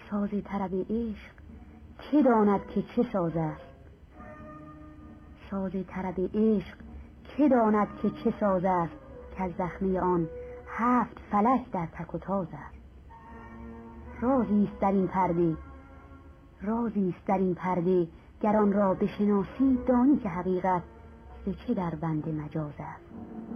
ساز طرب عشق که داند که چه ساز است. ساز طرب عشق که داند که چه ساز است، که از زخمه آن 7 فلک در تک و تاز است. رازی است در این پرده، رازی است در این پرده، گر آن را بشناسی دانی که حقیقت ز چه در بند مجاز است.